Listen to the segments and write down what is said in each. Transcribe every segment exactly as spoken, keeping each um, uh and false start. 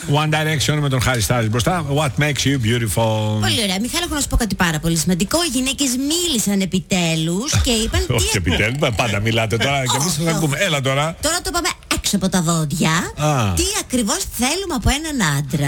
One Direction με τον Harry Styles μπροστά. What makes you beautiful. Πολύ ωραία. Μιχάλη, έχω να σου πω κάτι πάρα πολύ σημαντικό. Οι γυναίκες μίλησαν επιτέλους και είπαν. Όχι επιτέλους, πάντα μιλάτε τώρα και εμείς θα ακούμε. Έλα τώρα. Τώρα το πάμε έξω από τα δόντια. Τι ακριβώς θέλουμε από έναν άντρα.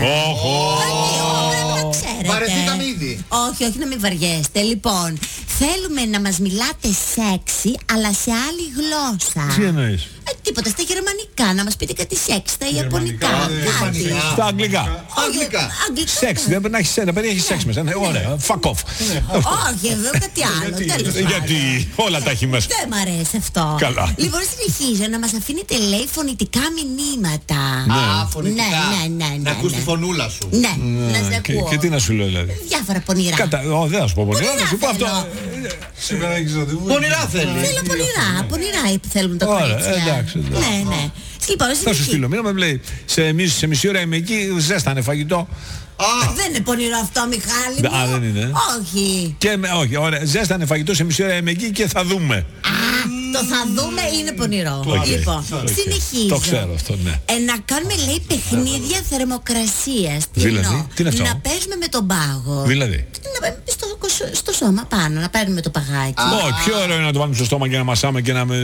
Βαρεθήκαμε ήδη. Όχι, όχι να μην βαριέστε. Λοιπόν, θέλουμε να μας μιλάτε σεξι, αλλά σε άλλη γλώσσα. Τι εννοείς? Ε, τίποτα, στα γερμανικά, να μας πείτε κάτι σεξ, στα ιαπωνικά, κάτι. Στα αγγλικά. Αγγλικά. Σεξ, δεν να έχει να περιέχει σεξ μέσα. Ωραία, fuck off. Όχι, εδώ κάτι άλλο. Γιατί όλα τα έχει μέσα. Δεν μ' αρέσει αυτό. Καλά. Λοιπόν, συνεχίζω να μας αφήνετε, λέει, φωνητικά μηνύματα. Α, φωνητικά. Ναι, ναι, ναι. Να ακούς τη φωνούλα σου. Ναι, να σε ακούω. Και τι να σου λέω δηλαδή? Διάφορα πονηρά. Δεν θα σου πω πονηρά, να σου πω αυτό. Σήμερα έχεις ραντεβού. Πονηρά θέλει. Θέλω πονηρά, πονηρά θέλουν τα κορίτσια. Εντάξει. Ναι, ναι. Λοιπόν, θα σου στείλω μήνυμα, μου λέει σε μισή ώρα είμαι εκεί, ζέστανε φαγητό. Δεν είναι πονηρό αυτό, Μιχάλη μου. Α, δεν είναι. Όχι. Και, όχι, ωραία. Ζέστανε φαγητό σε μισή ώρα είμαι εκεί και θα δούμε. Α, το θα δούμε είναι πονηρό. Okay. Λοιπόν, okay. συνεχίζω. Το ξέρω αυτό, ναι. Ε, να κάνουμε, λέει, παιχνίδια θερμοκρασίας. Τι δηλαδή, εννοώ? τι είναι αυτό? Να παίζουμε με τον πάγο. Δηλαδή. Να παίρνουμε στο, στο σώμα πάνω, να παίρνουμε το παγάκι. Όχι, πιο ωραίο είναι να το βάλουμε στο στόμα και να μασάμε και να με...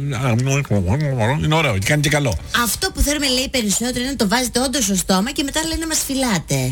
Είναι ωραίο και κάνει και καλό. Αυτό που θέλουμε, λέει, περισσότερο είναι να το βάζετε όντως στο στόμα και μετά, λέει, να μας φυλάτε.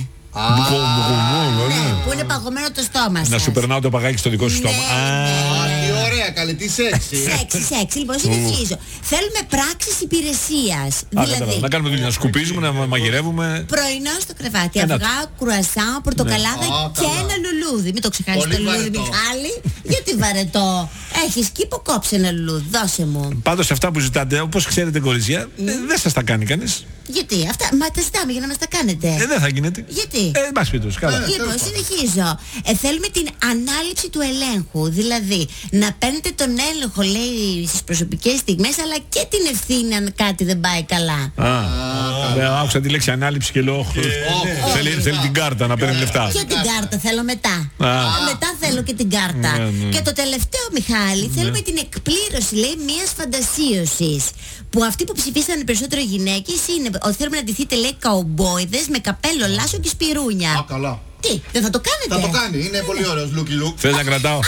Ναι, που είναι παγωμένο το στόμα σας. Να σου περνάω το παγάκι στο δικό σου στόμα. Τι ωραία, καλή, τι σεξι. Σεξι, σεξι. Λοιπόν, συνεχίζω. Θέλουμε πράξεις υπηρεσίας. Δηλαδή, να κάνουμε δουλειά, να σκουπίζουμε, να μαγειρεύουμε. Πρωινό στο κρεβάτι, αυγά, κρουασάν, πορτοκαλάδα και ένα λουλούδι. Μην το ξεχάσεις το λουλούδι, Μιχάλη. Γιατί βαρετό. Έχεις κήπο, κόψε ένα λουλούδι, δώσε μου. Πάντως αυτά που ζητάτε, όπως ξέρετε κορίτσια, δεν σας τα κάνει κανείς. Γιατί, αυτά, μα τα ζητάμε για να μας τα κάνετε. Ε, δεν θα γίνεται. Γιατί? Ε, μπας πίτους, καλά. Λοιπόν, συνεχίζω. Ε, θέλουμε την ανάληψη του ελέγχου. Δηλαδή, να παίρνετε τον έλεγχο, λέει, στις προσωπικές στιγμές, αλλά και την ευθύνη αν κάτι δεν πάει καλά. Α, άκουσα τη λέξη ανάληψη και λέω. Θέλει την κάρτα να παίρνει λεφτά. Και την κάρτα θέλω μετά. Μετά θέλω και την κάρτα. Και το τελευταίο, Μιχάλη, θέλουμε την εκπλήρωση, λέει, μιας φαντασίωσης. Που αυτοί που ψηφίσαν περισσότερο γυναίκες είναι ότι θέλουμε να ντυθείτε, λέει, καουμπόιδες με καπέλο, λάσο και σπιρούνια. Α, καλά. Τι, δεν θα το κάνετε? Θα το κάνει, είναι πολύ ωραίος looky look. Θες να κρατάω?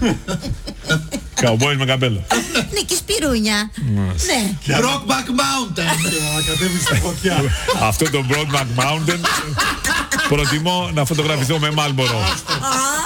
Καουμπόις με καπέλο. Ναι, και σπιρούνια. Ναι. Brokeback Mountain. Να κατέβεις στα φωτιά. Αυτό το Brokeback Mountain προτιμώ να φωτογραφηθώ με Μάλμπορο.